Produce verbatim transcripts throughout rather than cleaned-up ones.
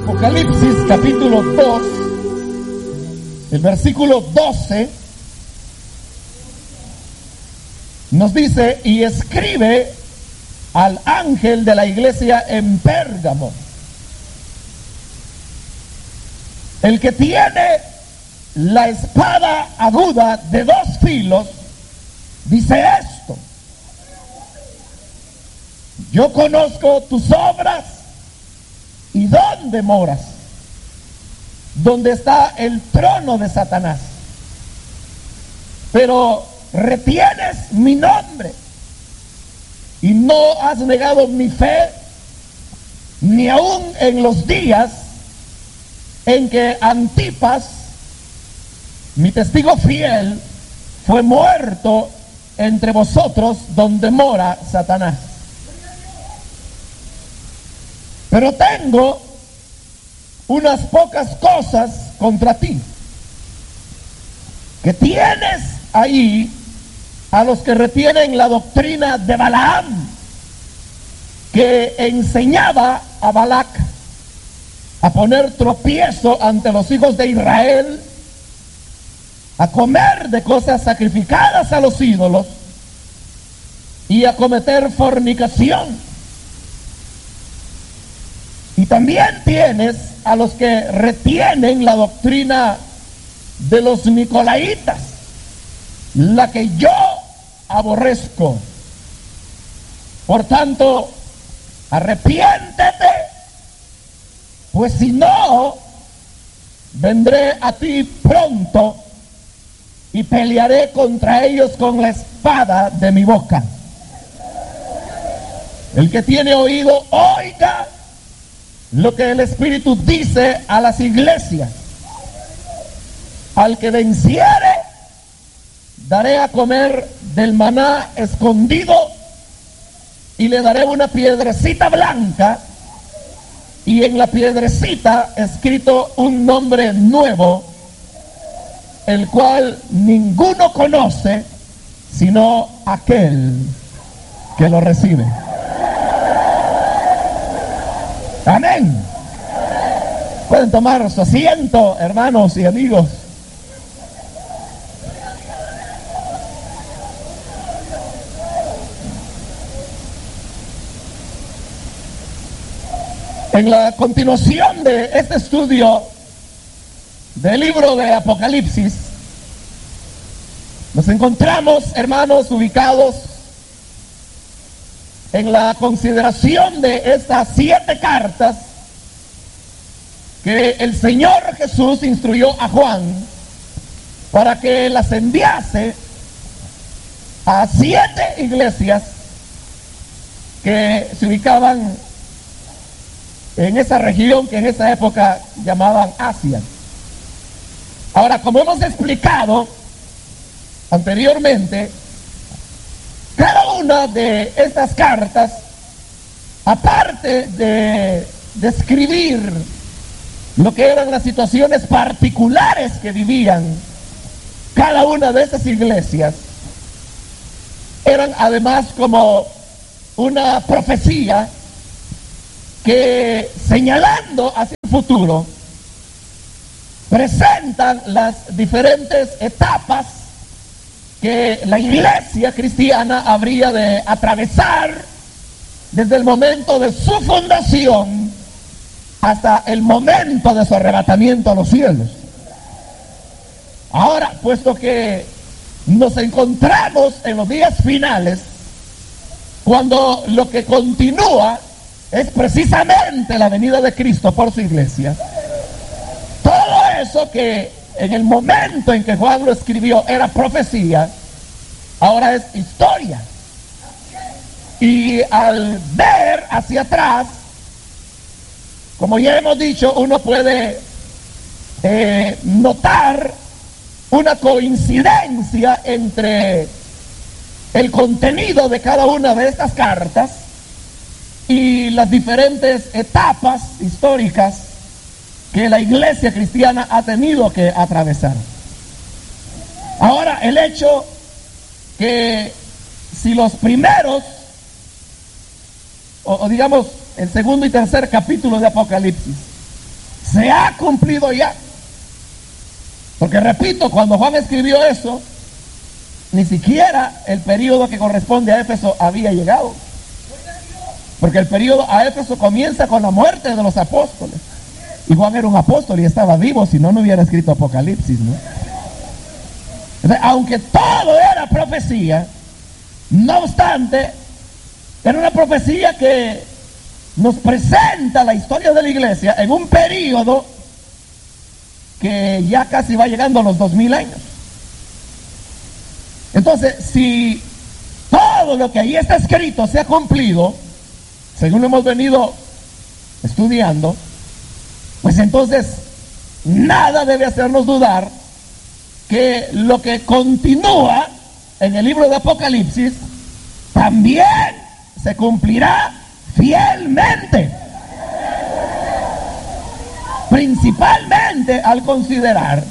Apocalipsis capítulo dos, el versículo doce, nos dice: y escribe al ángel de la iglesia en Pérgamo, el que tiene la espada aguda de dos filos, dice esto: yo conozco tus obras y dónde moras, donde está el trono de Satanás, pero retienes mi nombre y no has negado mi fe, ni aun en los días en que Antipas, mi testigo fiel, fue muerto entre vosotros donde mora Satanás. Pero tengo unas pocas cosas contra ti, que tienes ahí a los que retienen la doctrina de Balaam, que enseñaba a Balac a poner tropiezo ante los hijos de Israel, a comer de cosas sacrificadas a los ídolos y a cometer fornicación. Y también tienes a los que retienen la doctrina de los nicolaitas, la que yo aborrezco. Por tanto, arrepiéntete, pues si no, vendré a ti pronto y pelearé contra ellos con la espada de mi boca. El que tiene oído, oiga lo que el Espíritu dice a las iglesias. Al que venciere, daré a comer del maná escondido y le daré una piedrecita blanca, y en la piedrecita escrito un nombre nuevo, el cual ninguno conoce sino aquel que lo recibe. Amén. Pueden tomar su asiento, hermanos y amigos. En la continuación de este estudio del libro de Apocalipsis, nos encontramos, hermanos, ubicados en la consideración de estas siete cartas que el Señor Jesús instruyó a Juan para que las enviase a siete iglesias que se ubicaban en esa región que en esa época llamaban Asia. Ahora, como hemos explicado anteriormente, cada una de estas cartas, aparte de describir lo que eran las situaciones particulares que vivían cada una de estas iglesias, eran además como una profecía que, señalando hacia el futuro, presentan las diferentes etapas que la iglesia cristiana habría de atravesar desde el momento de su fundación hasta el momento de su arrebatamiento a los cielos. Ahora, puesto que nos encontramos en los días finales, cuando lo que continúa es precisamente la venida de Cristo por su iglesia, todo eso que en el momento en que Juan lo escribió era profecía, ahora es historia. Y al ver hacia atrás, como ya hemos dicho, uno puede eh, notar una coincidencia entre el contenido de cada una de estas cartas y las diferentes etapas históricas que la iglesia cristiana ha tenido que atravesar. Ahora, el hecho que si los primeros, o, o digamos el segundo y tercer capítulo de Apocalipsis, se ha cumplido ya. Porque repito, cuando Juan escribió eso, ni siquiera el periodo que corresponde a Éfeso había llegado. Porque el periodo a Éfeso comienza con la muerte de los apóstoles. Y Juan era un apóstol y estaba vivo, si no, no hubiera escrito Apocalipsis, ¿no? Entonces, aunque todo era profecía, no obstante, era una profecía que nos presenta la historia de la iglesia en un periodo que ya casi va llegando a los dos mil años. Entonces, si todo lo que ahí está escrito se ha cumplido, según lo hemos venido estudiando, pues entonces nada debe hacernos dudar que lo que continúa en el libro de Apocalipsis también se cumplirá fielmente. Principalmente al considerar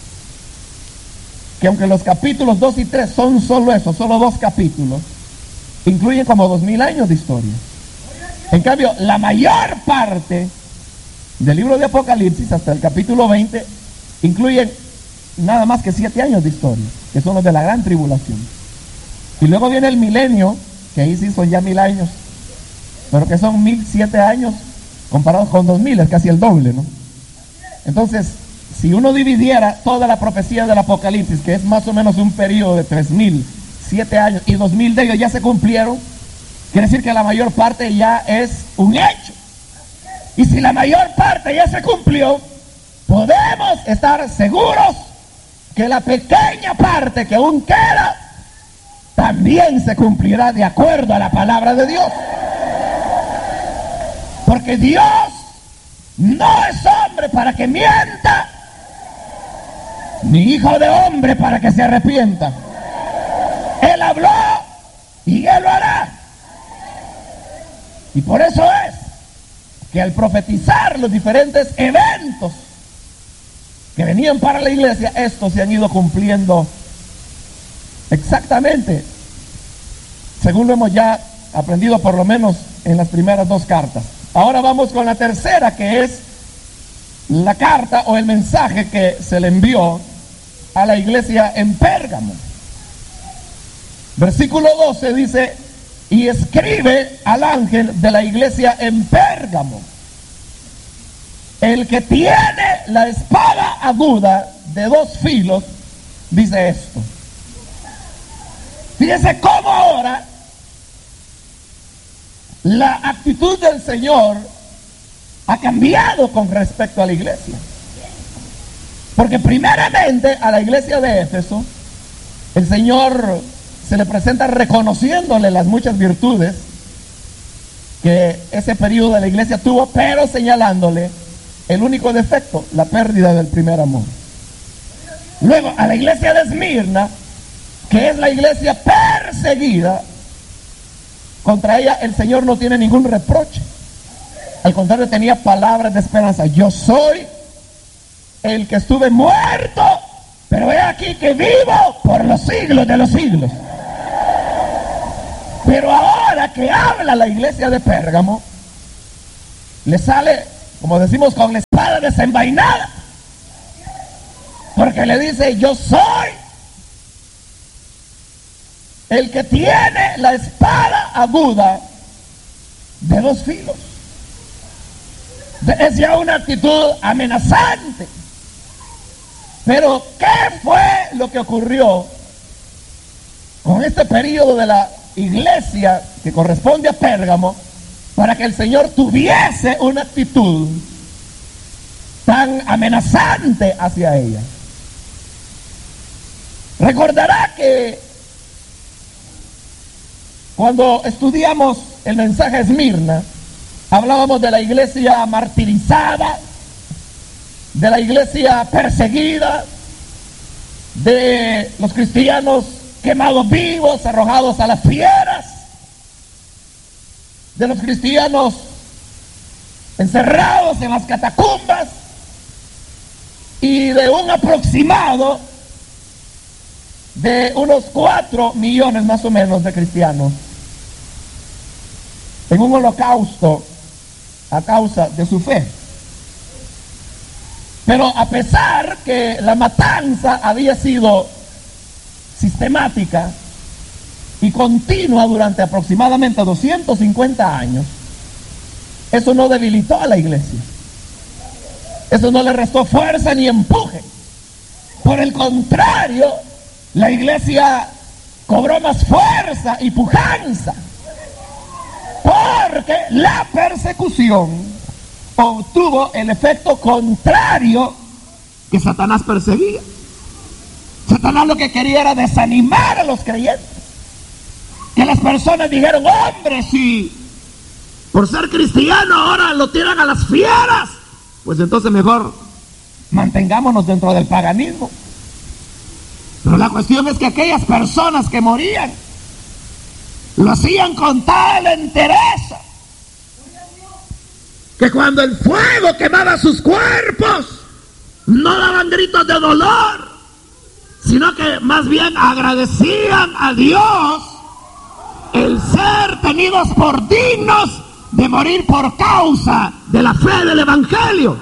que aunque los capítulos dos y tres son solo eso, solo dos capítulos, incluyen como dos mil años de historia. En cambio, la mayor parte del libro de Apocalipsis hasta el capítulo veinte incluyen nada más que siete años de historia, que son los de la gran tribulación. Y luego viene el milenio, que ahí sí son ya mil años, pero que son mil siete años comparados con dos mil, es casi el doble, ¿no? Entonces, si uno dividiera toda la profecía del Apocalipsis, que es más o menos un periodo de tres mil, siete años, y dos mil de ellos ya se cumplieron, quiere decir que la mayor parte ya es un hecho. Y si la mayor parte ya se cumplió, podemos estar seguros que la pequeña parte que aún queda también se cumplirá de acuerdo a la palabra de Dios. Porque Dios no es hombre para que mienta, ni hijo de hombre para que se arrepienta. Él habló y Él lo hará. Y por eso es que al profetizar los diferentes eventos que venían para la iglesia, estos se han ido cumpliendo exactamente, según lo hemos ya aprendido por lo menos en las primeras dos cartas. Ahora vamos con la tercera, que es la carta o el mensaje que se le envió a la iglesia en Pérgamo. Versículo doce dice: y escribe al ángel de la iglesia en Pérgamo, el que tiene la espada aguda de dos filos, dice esto. Fíjese cómo ahora la actitud del Señor ha cambiado con respecto a la iglesia. Porque primeramente a la iglesia de Éfeso, el Señor se le presenta reconociéndole las muchas virtudes que ese periodo de la iglesia tuvo, pero señalándole el único defecto, la pérdida del primer amor. Luego a la iglesia de Esmirna, que es la iglesia perseguida, contra ella el Señor no tiene ningún reproche. Al contrario, tenía palabras de esperanza. Yo soy el que estuve muerto, pero he aquí que vivo por los siglos de los siglos. Pero ahora que habla la iglesia de Pérgamo, le sale, como decimos, con la espada desenvainada, porque le dice: yo soy el que tiene la espada aguda de dos filos. Es ya una actitud amenazante. Pero ¿qué fue lo que ocurrió con este periodo de la iglesia que corresponde a Pérgamo para que el Señor tuviese una actitud tan amenazante hacia ella? Recordará que cuando estudiamos el mensaje a Esmirna, hablábamos de la iglesia martirizada, de la iglesia perseguida, de los cristianos quemados vivos, arrojados a las fieras, de los cristianos encerrados en las catacumbas, y de un aproximado de unos cuatro millones más o menos de cristianos en un holocausto a causa de su fe. Pero a pesar que la matanza había sido sistemática y continua durante aproximadamente doscientos cincuenta años, eso no debilitó a la iglesia. Eso no le restó fuerza ni empuje. Por el contrario, la iglesia cobró más fuerza y pujanza, porque la persecución obtuvo el efecto contrario que Satanás perseguía. Satanás lo que quería era desanimar a los creyentes, que las personas dijeron: hombre, si por ser cristiano ahora lo tiran a las fieras, pues entonces mejor mantengámonos dentro del paganismo. Pero la cuestión es que aquellas personas que morían lo hacían con tal entereza que cuando el fuego quemaba sus cuerpos, no daban gritos de dolor, sino que más bien agradecían a Dios el ser tenidos por dignos de morir por causa de la fe del evangelio.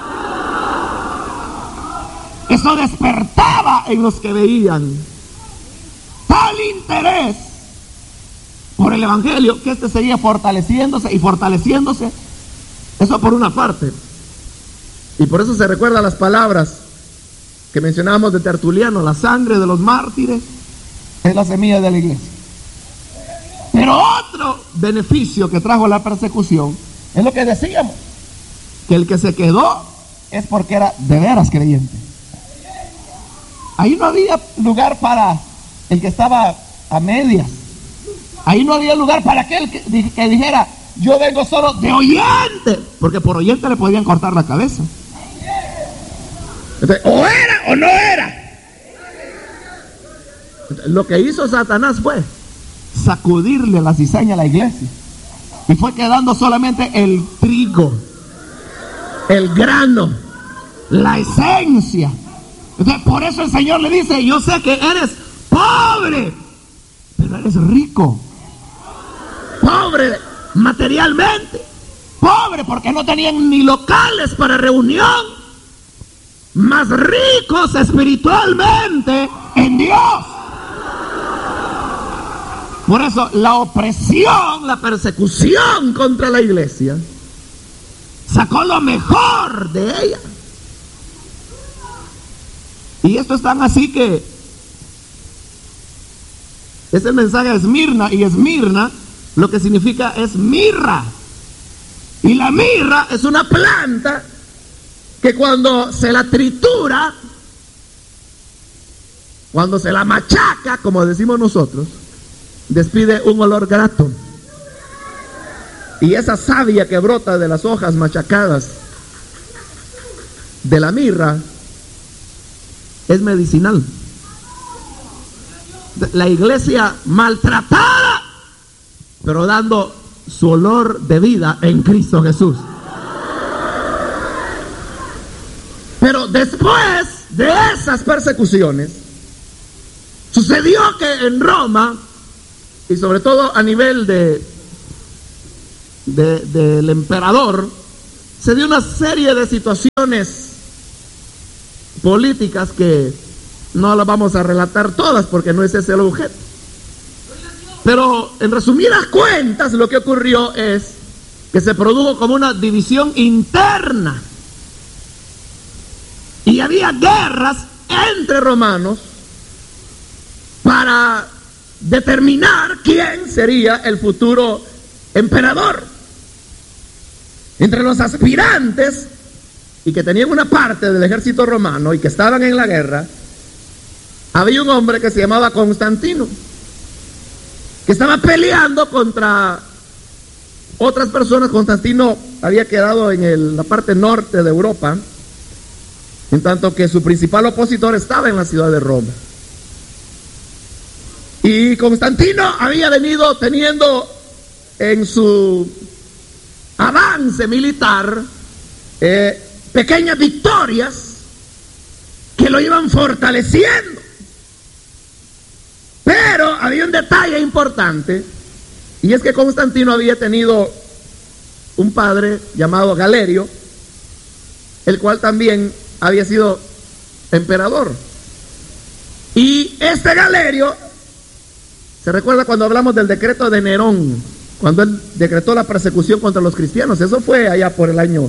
Eso despertaba en los que veían tal interés por el evangelio que este seguía fortaleciéndose y fortaleciéndose. Eso por una parte. Y por eso se recuerda las palabras que mencionábamos de Tertuliano: la sangre de los mártires es la semilla de la iglesia. Pero otro beneficio que trajo la persecución es lo que decíamos, que el que se quedó es porque era de veras creyente. Ahí no había lugar para el que estaba a medias. Ahí no había lugar para aquel que, que dijera: yo vengo solo de oyente, porque por oyente le podían cortar la cabeza. Entonces, o era o no era. Entonces, lo que hizo Satanás fue sacudirle la cizaña a la iglesia, y fue quedando solamente el trigo, el grano, la esencia. Entonces, por eso el Señor le dice: yo sé que eres pobre, pero eres rico. Pobre materialmente, pobre porque no tenían ni locales para reunión, más ricos espiritualmente en Dios. Por eso la opresión, la persecución contra la iglesia sacó lo mejor de ella. Y esto es tan así que es el mensaje de Esmirna, y Esmirna lo que significa es mirra. Y la mirra es una planta que cuando se la tritura, cuando se la machaca, como decimos nosotros, despide un olor grato. Y esa savia que brota de las hojas machacadas de la mirra es medicinal. La iglesia maltratada, pero dando su olor de vida en Cristo Jesús. Pero después de esas persecuciones, sucedió que en Roma, y sobre todo a nivel de, de del emperador, se dio una serie de situaciones políticas que no las vamos a relatar todas porque no es ese el objeto. Pero en resumidas cuentas, lo que ocurrió es que se produjo como una división interna, y había guerras entre romanos para determinar quién sería el futuro emperador. Entre los aspirantes y que tenían una parte del ejército romano y que estaban en la guerra, había un hombre que se llamaba Constantino, que estaba peleando contra otras personas. Constantino había quedado en el, la parte norte de Europa, en tanto que su principal opositor estaba en la ciudad de Roma. Y Constantino había venido teniendo en su avance militar eh, pequeñas victorias que lo iban fortaleciendo. Pero había un detalle importante, y es que Constantino había tenido un padre llamado Galerio, el cual también había sido emperador. Y este Galerio, ¿se recuerda cuando hablamos del decreto de Nerón? Cuando él decretó la persecución contra los cristianos. Eso fue allá por el año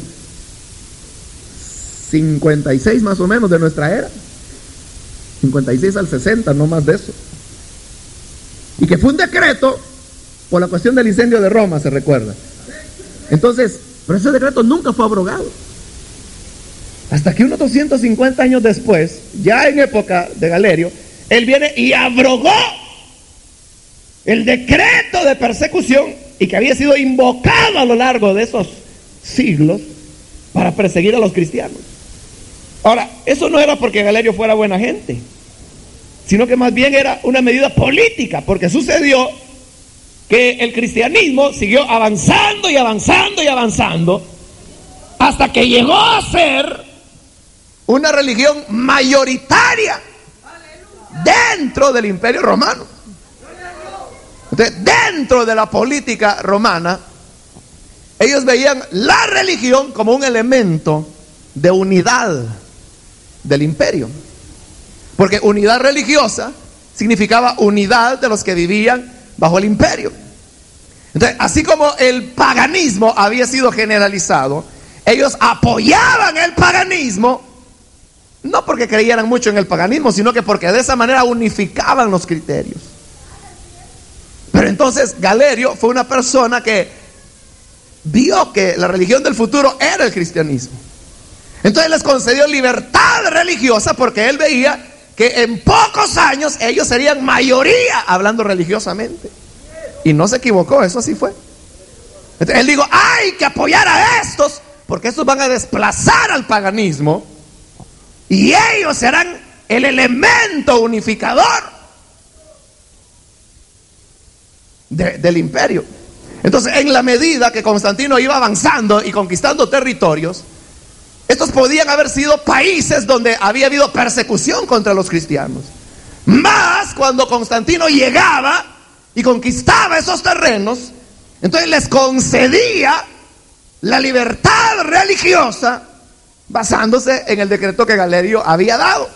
cincuenta y seis más o menos de nuestra era. cincuenta y seis al sesenta, no más de eso. Y que fue un decreto por la cuestión del incendio de Roma, se recuerda. Entonces, pero ese decreto nunca fue abrogado. Hasta que unos doscientos cincuenta años después, ya en época de Galerio, él viene y abrogó el decreto de persecución y que había sido invocado a lo largo de esos siglos para perseguir a los cristianos. Ahora, eso no era porque Galerio fuera buena gente, sino que más bien era una medida política, porque sucedió que el cristianismo siguió avanzando y avanzando y avanzando hasta que llegó a ser una religión mayoritaria dentro del Imperio Romano. Entonces, dentro de la política romana, ellos veían la religión como un elemento de unidad del imperio, porque unidad religiosa significaba unidad de los que vivían bajo el imperio. Entonces, así como el paganismo había sido generalizado, ellos apoyaban el paganismo, no porque creyeran mucho en el paganismo, sino que porque de esa manera unificaban los criterios. Pero entonces Galerio fue una persona que vio que la religión del futuro era el cristianismo. Entonces les concedió libertad religiosa porque él veía que en pocos años ellos serían mayoría hablando religiosamente. Y no se equivocó, eso así fue. Entonces él dijo, hay que apoyar a estos porque estos van a desplazar al paganismo y ellos serán el elemento unificador de, del imperio. Entonces, en la medida que Constantino iba avanzando y conquistando territorios, estos podían haber sido países donde había habido persecución contra los cristianos. Más cuando Constantino llegaba y conquistaba esos terrenos, entonces les concedía la libertad religiosa basándose en el decreto que Galerio había dado.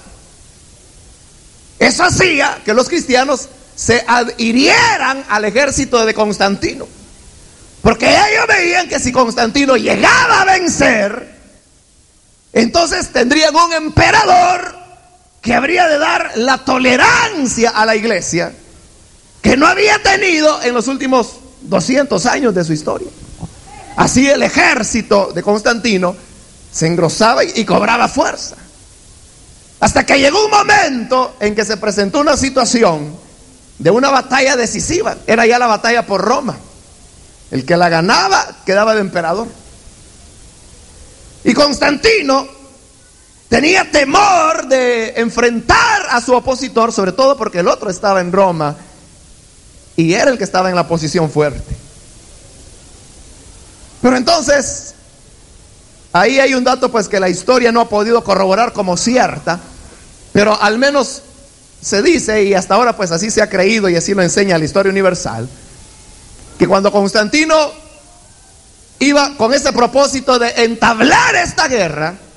Eso hacía que los cristianos se adhirieran al ejército de Constantino, porque ellos veían que si Constantino llegaba a vencer, entonces tendrían un emperador que habría de dar la tolerancia a la iglesia que no había tenido en los últimos doscientos años de su historia. Así el ejército de Constantino se engrosaba y, y cobraba fuerza, hasta que llegó un momento en que se presentó una situación de una batalla decisiva. Era ya la batalla por Roma. El que la ganaba quedaba de emperador. Y Constantino tenía temor de enfrentar a su opositor, sobre todo porque el otro estaba en Roma y era el que estaba en la posición fuerte. Pero entonces, ahí hay un dato pues que la historia no ha podido corroborar como cierta, pero al menos se dice, y hasta ahora pues así se ha creído y así lo enseña la historia universal, que cuando Constantino iba con ese propósito de entablar esta guerra,